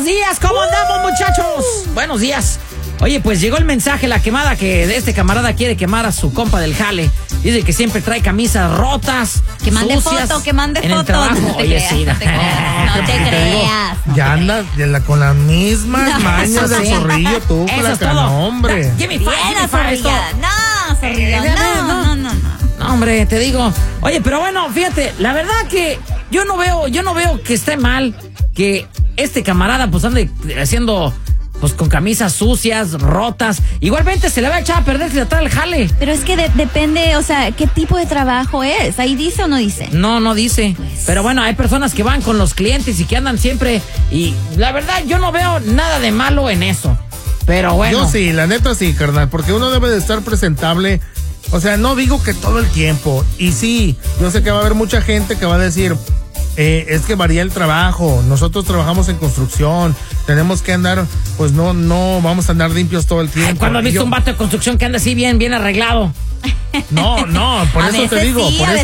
días, ¿cómo andamos, muchachos? Buenos días. Oye, pues llegó el mensaje, la quemada que de este camarada quiere quemar a su compa del jale. Dice que siempre trae camisas rotas, que mande sucias foto, que mande en el foto. trabajo. No te Oye, creas, sí, no te creas. No te creas. Ya andas con las mismas mañas del sí. zorrillo, tú, Eso es flaca, todo. no, hombre. Give me five, give me five, esto. No, zorrilla, no. No, hombre, te digo. Oye, pero bueno, fíjate, la verdad que yo no veo que esté mal que este camarada pues ande haciendo pues con camisas sucias, rotas. Igualmente se le va a echar a perder si le trae el jale. Pero es que depende, o sea, ¿qué tipo de trabajo es? ¿Ahí dice o no dice? No dice. Pero bueno, hay personas que van con los clientes y que andan siempre. Y la verdad, yo no veo nada de malo en eso. Pero bueno. Yo sí, la neta sí, carnal, porque uno debe de estar presentable. O sea, no digo que todo el tiempo. Y sí, yo sé que va a haber mucha gente que va a decir, es que varía el trabajo. Nosotros trabajamos en construcción. Tenemos que andar, pues no vamos a andar limpios todo el tiempo. ¿Cuándo has visto un vato de construcción que anda así bien arreglado? No, por eso te digo,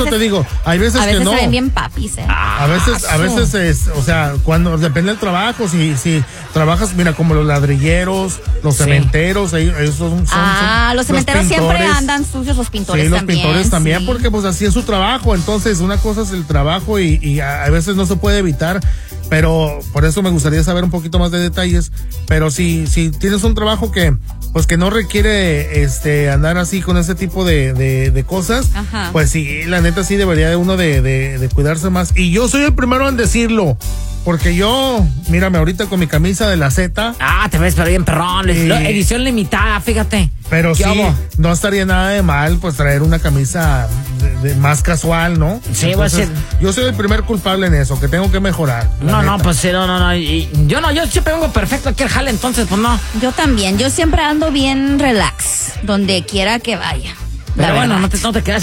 hay veces que no. A veces se ven bien papis, A veces es, o sea, cuando depende del trabajo, si trabajas, mira, como los ladrilleros, los cementeros, ellos son los cementeros siempre andan sucios, los pintores sí, los también. Pintores también, porque pues así es su trabajo. Entonces, una cosa es el trabajo y a veces no se puede evitar. Pero por eso me gustaría saber un poquito más de detalles. Pero si tienes un trabajo que pues que no requiere andar así con ese tipo de cosas, ajá, pues sí, la neta sí debería de uno de cuidarse más. Y yo soy el primero en decirlo, porque yo, mírame ahorita con mi camisa de la Z. Te ves pero bien perrón, edición limitada, fíjate. Pero sí, no estaría nada de mal pues traer una camisa de más casual, ¿no? Sí, entonces, yo soy el primer culpable en eso, que tengo que mejorar. Pues sí, no. Y yo siempre vengo perfecto aquí al jale, entonces pues no. Yo también, yo siempre ando bien relax, donde quiera que vaya. Pero bueno, no te creas.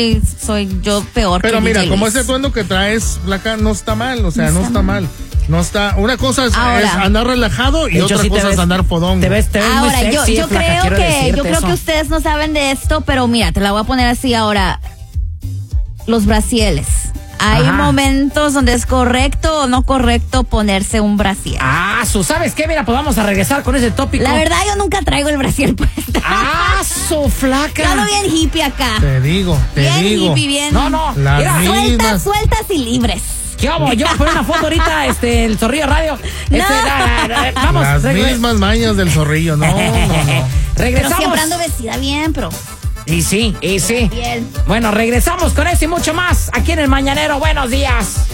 Soy yo peor. Pero que mira, DJ como Luis. ese atuendo que traes, Blanca, no está mal, o sea, no está mal. No está, una cosa es andar relajado y otra cosa es andar fodón. Te ves ahora, muy sexy, yo creo que ustedes no saben de esto, pero mira, te la voy a poner así ahora. Los brasieles. Hay momentos donde es correcto o no correcto ponerse un brasier. ¿Sabes qué? Mira, pues vamos a regresar con ese tópico. La verdad, yo nunca traigo el brasier puesto. Su flaca. Yo ando bien hippie acá. Te digo. Bien hippie, bien. No. Mira, sueltas y libres. ¿Qué hago? Yo voy a poner una foto ahorita, el Zorrillo Radio. Vamos. Las mismas mañas del zorrillo, no. Regresamos. Pero siempre ando vestida bien, pero... Y sí. Bien. Bueno, regresamos con eso y mucho más aquí en El Mañanero. Buenos días.